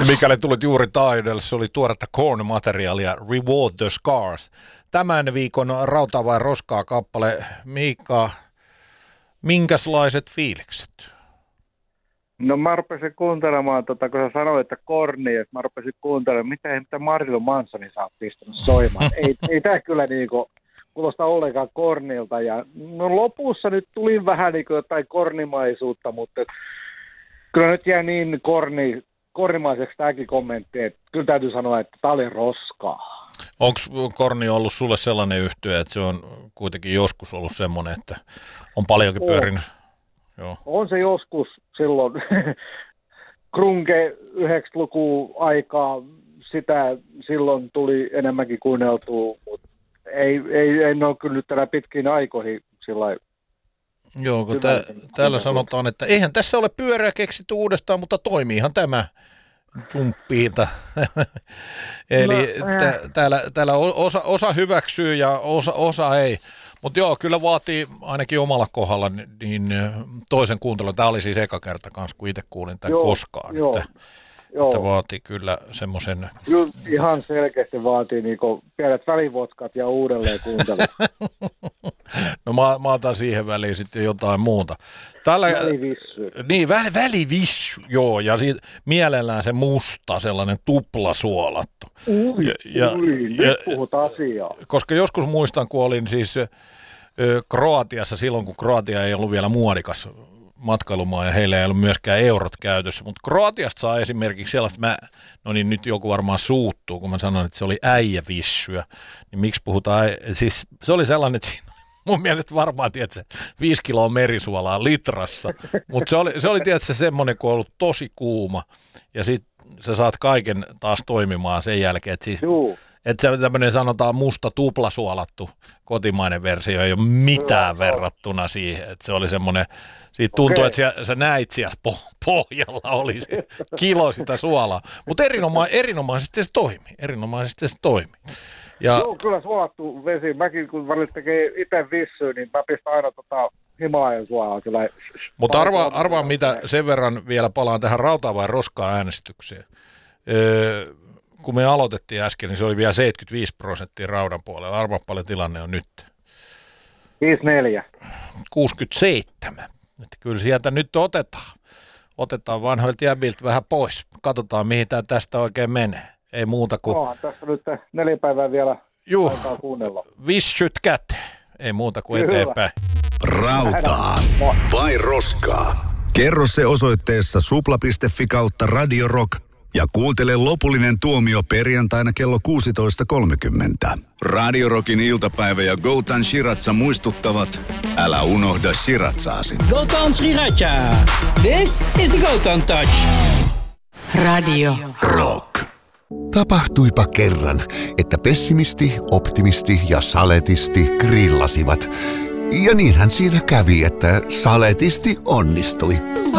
Mikäli tulit juuri taajuudelle, se oli tuoretta Korn-materiaalia Reward the Scars. Tämän viikon Rautaa vai roskaa -kappale. Miikka, minkälaiset fiilikset? No mä rupesin kuuntelemaan, kun sä sanoit, että Korni, että mä rupesin kuuntelemaan, mitä Marilyn Mansonin sä oot pistänyt soimaan. ei tää kyllä niinku kuulostaa ollenkaan Kornilta. Ja no lopussa nyt tuli vähän niinku jotain kornimaisuutta, mutta kyllä nyt jää niin kornimaiseksi tämäkin kommentti, että kyllä täytyy sanoa, että tää oli roskaa. Onko Korni ollut sulle sellainen yhtye, että se on kuitenkin joskus ollut semmoinen, että on paljonkin pyörinyt? Joo. On se joskus silloin grunge 90-luvun aikaa, sitä silloin tuli enemmänkin kuunneltua, mutta ei ole kyllä nyt tänä pitkiin aikoihin sillä. Joo, kun täällä sanotaan, että eihän tässä ole pyörää keksitty uudestaan, mutta toimiihan tämä jumppiita. Eli täällä osa hyväksyy ja osa ei. Mutta joo, kyllä vaatii ainakin omalla kohdalla niin toisen kuuntelun. Tämä oli siis eka kerta kanssa, kun itse kuulin tämän koskaan. Että vaatii kyllä semmoisen. Ihan selkeästi vaatii niinku pienet välivotkat ja uudelleen kuuntelun. No mä otan siihen väliin sitten jotain muuta. Välivissy. Niin, välivissy, joo. Ja mielellään se musta, sellainen tuplasuolattu. Nyt puhut asiaa. Koska joskus muistan, kun olin siis Kroatiassa silloin, kun Kroatia ei ollut vielä muodikas matkailumaa ja heillä ei ollut myöskään eurot käytössä. Mutta Kroatiasta saa esimerkiksi sellaista, nyt joku varmaan suuttuu, kun mä sanon, että se oli äijävissyä. Niin miksi puhutaan, siis se oli sellainen, että siinä mun mielestä varmaan, tiedätkö, 5 kiloa merisuolaa litrassa. Mutta se oli tiedätkö, semmoinen, kun on ollut tosi kuuma ja sitten sä saat kaiken taas toimimaan sen jälkeen. Että siis, että tämmöinen sanotaan musta tuplasuolattu kotimainen versio ei ole mitään verrattuna siihen. Että se oli semmoinen, siitä tuntui, että sä näit siellä pohjalla oli se kilo sitä suolaa. Mutta erinomaisesti se toimi. Joo, kyllä suolattu vesi. Mäkin kun välillä tekee itse vissyä, niin mä pistän aina Himalajan suolaa. Mutta arvaa mitä, sen verran vielä palaan tähän Rautaa vai roskaa -äänestykseen. Kun me aloitettiin äsken, niin se oli vielä 75% raudan puolella. Arvaa paljon tilanne on nyt. 54. 67. Että kyllä sieltä nyt otetaan vanhoilta jäbiltä vähän pois. Katsotaan, mihin tämä tästä oikein menee. Ei muuta kuin. Tässä nyt 4 päivää vielä aikaa kuunnella. Vissyt käteen. Ei muuta kuin eteenpäin. Rautaa vai roskaa? Kerro se osoitteessa supla.fi/radiorock ja kuuntele lopullinen tuomio perjantaina kello 16.30. Radio Rockin iltapäivä ja Gotan Shiratsa muistuttavat, älä unohda Shiratsaasi. Gotan Shiratsa. This is the Gotan Touch. Radio Rock. Tapahtuipa kerran, että pessimisti, optimisti ja saletisti grillasivat. Ja niinhän siinä kävi, että saletisti onnistui.